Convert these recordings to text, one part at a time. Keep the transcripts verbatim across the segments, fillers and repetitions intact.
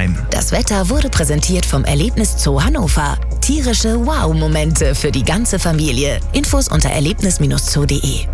rein. Das Wetter wurde präsentiert vom Erlebniszoo Hannover. Tierische Wow-Momente für die ganze Familie. Infos unter erlebnis Bindestrich zoo punkt de.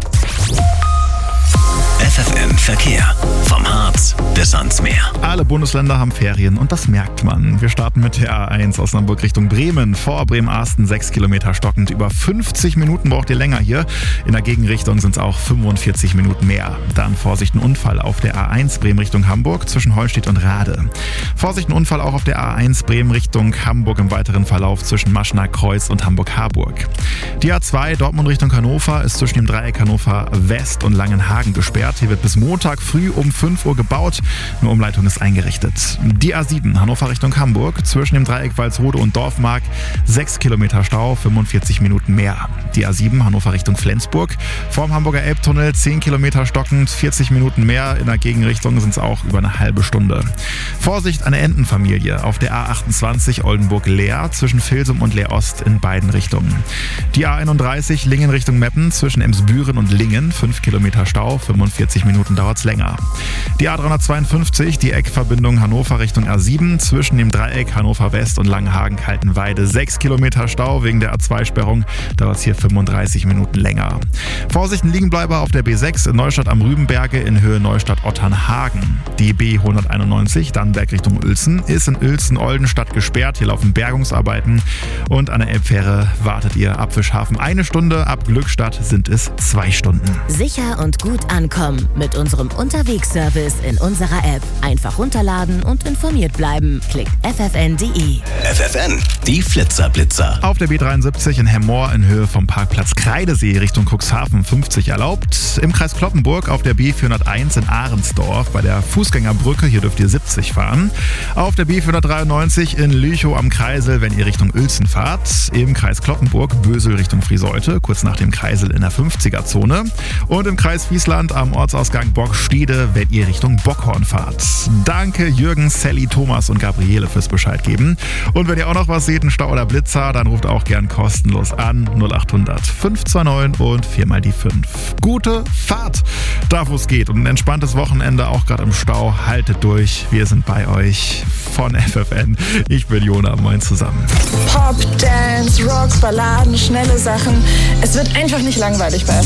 F F N Verkehr. Vom Harz bis ans Meer. Alle Bundesländer haben Ferien und das merkt man. Wir starten mit der A eins aus Osnabrück Richtung Bremen. Vor Bremen-Arsten sechs Kilometer stockend. Über fünfzig Minuten braucht ihr länger hier. In der Gegenrichtung sind es auch fünfundvierzig Minuten mehr. Dann Vorsicht, ein Unfall auf der A eins Bremen Richtung Hamburg zwischen Holstedt und Rade. Vorsicht, ein Unfall auch auf der A eins Bremen Richtung Hamburg im weiteren Verlauf zwischen Maschner Kreuz und Hamburg-Harburg. Die A zwei Dortmund Richtung Hannover ist zwischen dem Dreieck Hannover West und Langenhagen gesperrt. Hier wird bis Montag früh um fünf Uhr gebaut. Eine Umleitung ist eingerichtet. Die A sieben Hannover Richtung Hamburg zwischen dem Dreieck Walsrode und Dorfmark sechs Kilometer Stau, fünfundvierzig Minuten mehr. Die A sieben Hannover Richtung Flensburg vorm Hamburger Elbtunnel zehn Kilometer stockend, vierzig Minuten mehr. In der Gegenrichtung sind es auch über eine halbe Stunde. Vorsicht, eine Entenfamilie auf der A achtundzwanzig Oldenburg-Leer zwischen Vilsum und Leer-Ost in beiden Richtungen. Die A einunddreißig Lingen Richtung Meppen zwischen Emsbüren und Lingen fünf Kilometer Stau, fünfundvierzig Minuten dauert's länger. Die A dreihundertzweiundfünfzig, die Eckverbindung Hannover Richtung A sieben zwischen dem Dreieck Hannover West und Langenhagen-Kaltenweide sechs Kilometer Stau wegen der A zwei Sperrung, dauert's hier fünfunddreißig Minuten länger. Vorsicht, ein Liegenbleiber auf der B sechs in Neustadt am Rübenberge in Höhe Neustadt-Otternhagen. Die B hunderteinundneunzig Dannenberg Richtung Uelzen ist in Uelzen-Oldenstadt gesperrt. Hier laufen Bergungsarbeiten und an der Elbfähre wartet ihr ab Fischhafen eine Stunde. Ab Glückstadt sind es zwei Stunden. Sicher und gut ankommen mit unserem Unterwegsservice in unserer App. Einfach runterladen und informiert bleiben. Klickt f f n punkt de. F F N, die Flitzerblitzer. Auf der B dreiundsiebzig in Hemmoor in Höhe vom Parkplatz Kreidesee Richtung Cuxhaven fünfzig erlaubt. Im Kreis Cloppenburg auf der B vierhunderteins in Ahrensdorf bei der Fußgängerbrücke, hier dürft ihr siebzig fahren. Auf der B vierhundertdreiundneunzig in Lüchow am Kreisel, wenn ihr Richtung Uelzen fahrt. Im Kreis Cloppenburg Bösel Richtung Frieseute, kurz nach dem Kreisel in der fünfziger-Zone. Und im Kreis Wiesland am Ortsausgang Bockstede, wenn ihr Richtung Bockhorn fahrt. Danke Jürgen, Sally, Thomas und Gabriele fürs Bescheid geben. Und wenn ihr auch noch was seht, einen Stau oder Blitzer, dann ruft auch gern kostenlos an null achthundert fünf zwei neun und viermal die fünf. Gute Fahrt, da wo es geht. Und ein entspanntes Wochenende, auch gerade im Stau. Haltet durch, wir sind bei euch von F F N. Ich bin Jona, moin zusammen. Pop, Dance, Rocks, Balladen, schnelle Sachen. Es wird einfach nicht langweilig bei